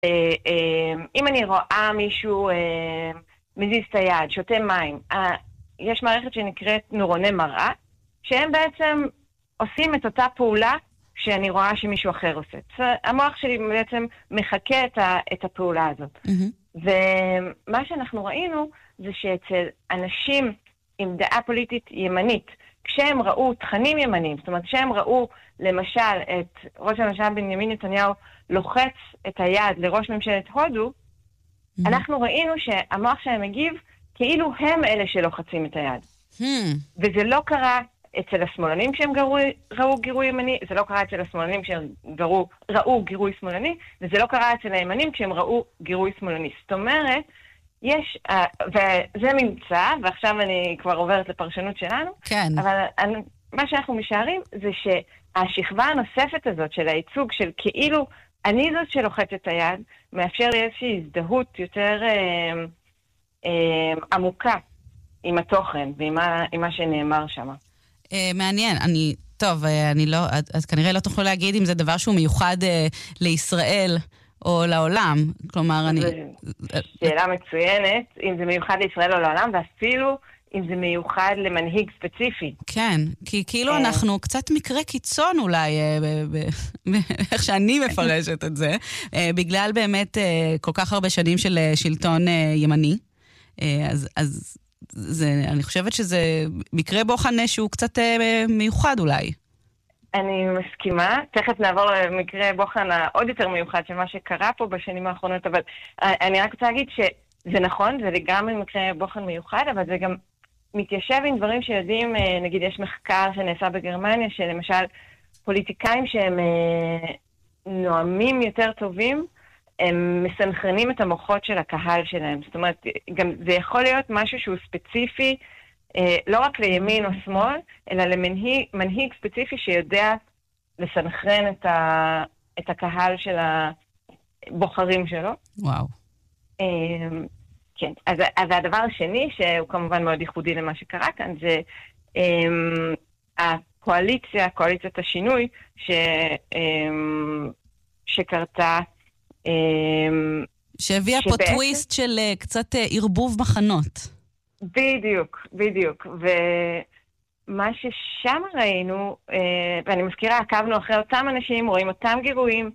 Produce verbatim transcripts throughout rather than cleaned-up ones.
אם אני רואה מישהו מזיז את היד, שותה מים, יש מערכת שנקראת נורוני מראה, שהם בעצם עושים את אותה פעולה שאני רואה שמישהו אחר עושה. המוח שלי בעצם מחכה את, ה, את הפעולה הזאת. Mm-hmm. ומה שאנחנו ראינו זה שאצל אנשים עם דעה פוליטית ימנית, כשהם ראו תכנים ימנים, זאת אומרת, כשהם ראו למשל את ראש הממשלה בנימין נתניהו לוחץ את היד לראש ממשלת הודו, mm-hmm. אנחנו ראינו שהמוח שלהם מגיב כאילו הם אלה שלוחצים את היד. Mm-hmm. וזה לא קרה אצל השמאלנים כשהם גרו, ראו גירוי ימני, זה לא קרה אצל השמאלנים כשהם גרו, ראו גירוי שמאלני, וזה לא קרה אצל הימנים כשהם ראו גירוי שמאלני. זאת אומרת, יש, וזה ממצא, ועכשיו אני כבר עוברת לפרשנות שלנו, כן. אבל אני, מה שאנחנו משערים זה שהשכבה הנוספת הזאת של הייצוג של כאילו אני זאת שלוחצת את היד, מאפשר לי איזושהי הזדהות יותר אה, אה, עמוקה עם התוכן ועם מה, עם מה שנאמר שם. אה, מעניין, אני, טוב, אני לא, אז כנראה לא תוכלו להגיד אם זה דבר שהוא מיוחד אה, לישראל או לעולם, כלומר אני... שאלה מצוינת, אם זה מיוחד לישראל או לעולם, ואפילו אם זה מיוחד למנהיג ספציפי. כן, כי כאילו אנחנו קצת מקרה קיצון אולי, איך שאני מפרשת את זה, בגלל באמת כל כך הרבה שנים של שלטון ימני, אז, אז זה, אני חושבת שזה מקרה בוחן שהוא קצת מיוחד אולי. אני מסכימה, תכף נעבור למקרה בוחן העוד יותר מיוחד של מה שקרה פה בשנים האחרונות, אבל אני רק רוצה להגיד שזה נכון, זה לגמרי מקרה בוחן מיוחד, אבל זה גם מתיישב עם דברים שיודעים, נגיד יש מחקר שנעשה בגרמניה, שלמשל פוליטיקאים שהם נואמים יותר טובים, הם מסנכרנים את המוחות של הקהל שלהם. זאת אומרת, גם זה יכול להיות משהו שהוא ספציפי, לא רק לימין או שמאל, אלא למנהיג מנהיג ספציפי שיודע לסנכרן את, ה, את הקהל של הבוחרים שלו. וואו. כן, אז, אז הדבר השני, שהוא כמובן מאוד ייחודי למה שקרה כאן, זה הקואליציה, קואליציית השינוי, ש, שקרתה... שהביאה פה טוויסט של קצת ערבוב מחנות. בדיוק, בדיוק. ומה ששם ראינו, ואני מזכירה, עקבנו אחרי אותם אנשים, רואים אותם גירויים,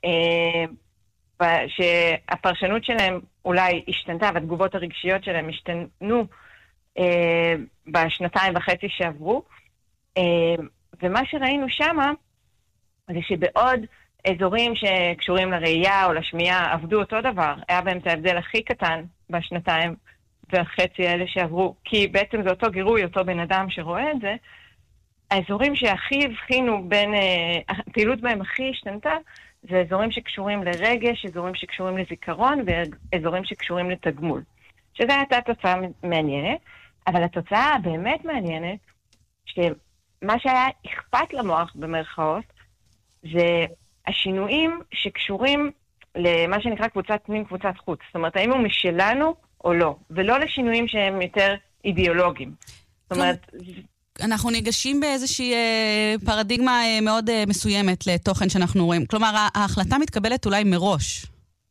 שהפרשנות שלהם אולי השתנתה, והתגובות הרגשיות שלהם השתנו בשנתיים וחצי שעברו. ומה שראינו שם, זה שבעוד אזורים שקשורים לראייה או לשמיעה עבדו אותו דבר, היה בהם את ההבדל הכי קטן בשנתיים והחצי האלה שעברו, כי בעצם זה אותו גירוי, אותו בן אדם שרואה את זה, האזורים שהכי הבחינו בין, הפעילות בהם הכי השתנתה, זה אזורים שקשורים לרגש, אזורים שקשורים לזיכרון, ואזורים שקשורים לתגמול. שזה הייתה תוצאה מעניינת, אבל התוצאה הבאמת מעניינת, שמה שהיה אכפת למוח במרכאות, זה השינויים שקשורים למה שנקרא קבוצת פנים, קבוצת חוץ. זאת אומרת, האם הוא משלנו או לא, ולא לשינויים שהם יותר אידיאולוגיים. זאת אומרת... אנחנו ניגשים באיזושהי פרדיגמה מאוד מסוימת לתוכן שאנחנו רואים. כלומר, ההחלטה מתקבלת אולי מראש.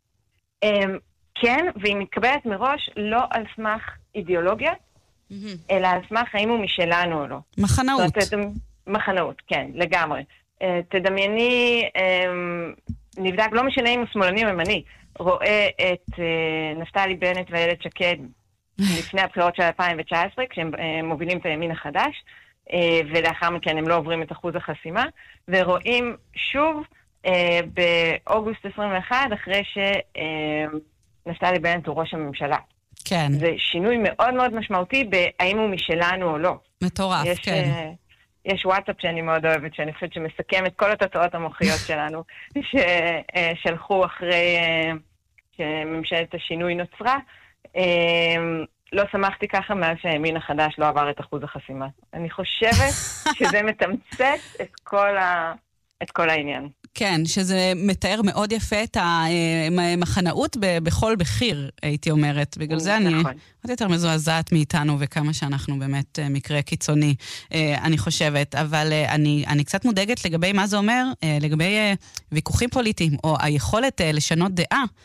כן, והיא מתקבלת מראש לא על סמך אידיאולוגיה, אלא על סמך האם הוא משלנו או לא. מחנאות. מחנאות, כן, לגמרי. תדמייני, נבדק, לא משנה אם הוא שמאלני או ימני, רואה את נפתלי בנט ואיילת שקד לפני הבחירות של אלפיים תשע עשרה, כשהם מובילים את הימין החדש, ולאחר מכן הם לא עוברים את אחוז החסימה, ורואים שוב באוגוסט עשרים ואחת, אחרי שנפתלי בנט הוא ראש הממשלה. כן. זה שינוי מאוד מאוד משמעותי בהאם הוא משלנו או לא. מטורף, יש, כן. יש וואטסאפ שאני מאוד אוהבת, שאני חושבת שמסכם את כל התוצאות המוחיות שלנו, ששלחו אחרי שממשלת השינוי נוצרה. לא שמחתי ככה מאז שהימין החדש לא עבר את אחוז החסימה. אני חושבת שזה מתמצת את כל, ה... את כל העניין. כן, שזה מתאר מאוד יפה את המחנאות בכל בחיר, הייתי אומרת. בגלל זה אני עוד יותר מזועזעת מאיתנו, וכמה שאנחנו באמת מקרה קיצוני, אני חושבת. אבל אני, אני קצת מודאגת לגבי מה זה אומר, לגבי ויכוחים פוליטיים, או היכולת לשנות דעה,